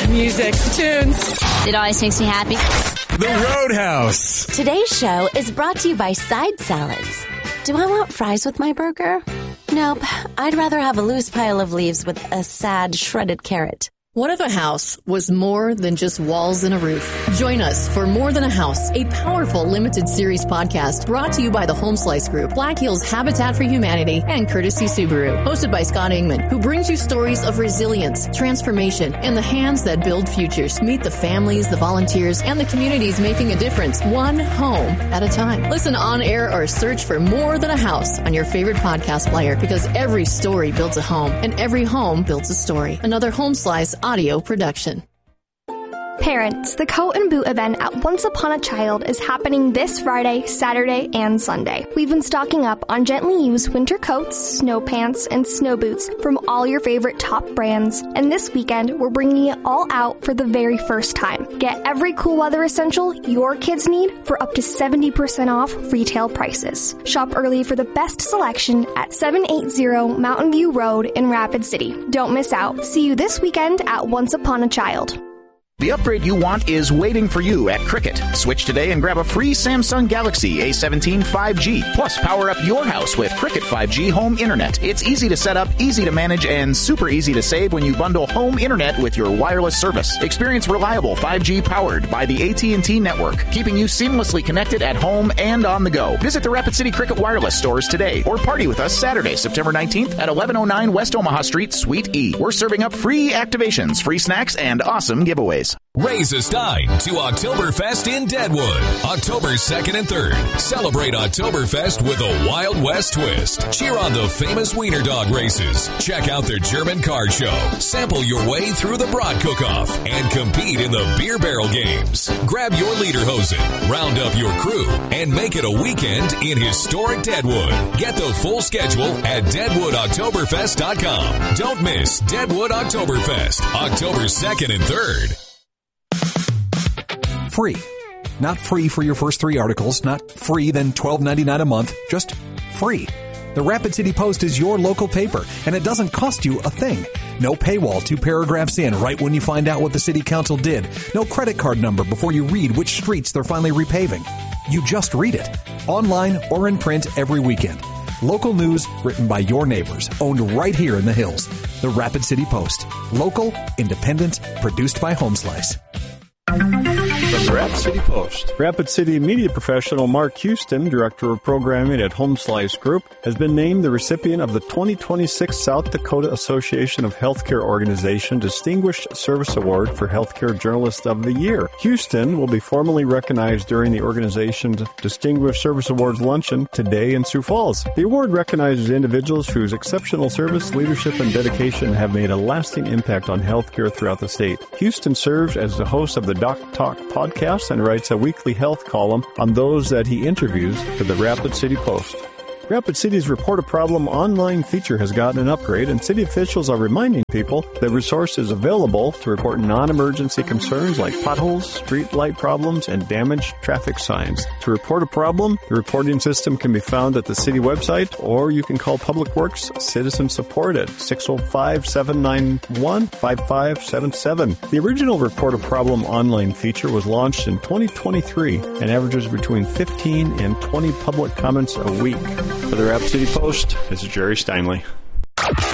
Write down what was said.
Music, tunes. It always makes me happy. The Roadhouse. Today's show is brought to you by Side Salads. Do I want fries with my burger? Nope. I'd rather have a loose pile of leaves with a sad, shredded carrot. What if a house was more than just walls and a roof? Join us for More Than a House, a powerful limited series podcast brought to you by the Home Slice Group, Black Hills Habitat for Humanity, and Courtesy Subaru. Hosted by Scott Ingman, who brings you stories of resilience, transformation, and the hands that build futures. Meet the families, the volunteers, and the communities making a difference, one home at a time. Listen on air or search for More Than a House on your favorite podcast player, because every story builds a home, and every home builds a story. Another Home Slice audio production. Parents, the Coat and Boot event at Once Upon a Child is happening this Friday, Saturday, and Sunday. We've been stocking up on gently used winter coats, snow pants, and snow boots from all your favorite top brands. And this weekend, we're bringing it all out for the very first time. Get every cool weather essential your kids need for up to 70% off retail prices. Shop early for the best selection at 780 Mountain View Road in Rapid City. Don't miss out. See you this weekend at Once Upon a Child. The upgrade you want is waiting for you at Cricket. Switch today and grab a free Samsung Galaxy A17 5G. Plus, power up your house with Cricket 5G Home Internet. It's easy to set up, easy to manage, and super easy to save when you bundle home internet with your wireless service. Experience reliable 5G powered by the AT&T network, keeping you seamlessly connected at home and on the go. Visit the Rapid City Cricket wireless stores today or party with us Saturday, September 19th at 1109 West Omaha Street, Suite E. We're serving up free activations, free snacks, and awesome giveaways. Raise a stein to Oktoberfest in Deadwood, October 2nd and 3rd. Celebrate Oktoberfest with a Wild West twist. Cheer on the famous Wiener Dog races. Check out the German card show. Sample your way through the Brat Cook-Off and compete in the beer barrel games. Grab your lederhosen, round up your crew, and make it a weekend in historic Deadwood. Get the full schedule at DeadwoodOktoberfest.com. Don't miss Deadwood Oktoberfest, October 2nd and 3rd. Free. Not free for your first 3 articles, not free then $12.99 a month, just free. The Rapid City Post is your local paper, and it doesn't cost you a thing. No paywall 2 paragraphs in right when you find out what the city council did. No credit card number before you read which streets they're finally repaving. You just read it, online or in print every weekend. Local news written by your neighbors, owned right here in the Hills. The Rapid City Post. Local, independent, produced by Home Slice. From the Rapid City Post. Rapid City media professional Mark Houston, Director of Programming at Home Slice Group, has been named the recipient of the 2026 South Dakota Association of Healthcare Organization Distinguished Service Award for Healthcare Journalist of the Year. Houston will be formally recognized during the organization's Distinguished Service Awards luncheon today in Sioux Falls. The award recognizes individuals whose exceptional service, leadership, and dedication have made a lasting impact on healthcare throughout the state. Houston serves as the host of the Doc Talk podcast and writes a weekly health column on those that he interviews for the Rapid City Post. Rapid City's Report a Problem online feature has gotten an upgrade, and city officials are reminding people that resource is available to report non-emergency concerns like potholes, street light problems, and damaged traffic signs. To report a problem, the reporting system can be found at the city website, or you can call Public Works Citizen Support at 605-791-5577. The original Report a Problem online feature was launched in 2023 and averages between 15 and 20 public comments a week. For the Rapid City Post, this is Jerry Steinley.